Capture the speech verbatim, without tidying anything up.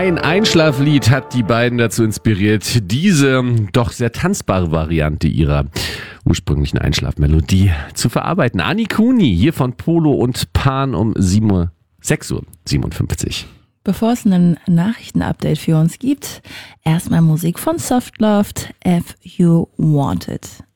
Ein Einschlaflied hat die beiden dazu inspiriert, diese doch sehr tanzbare Variante ihrer ursprünglichen Einschlafmelodie zu verarbeiten. Anni Kuni hier von Polo und Pan um sechs Uhr siebenundfünfzig. Bevor es ein Nachrichtenupdate für uns gibt, erstmal Musik von Softloft, If You Want It.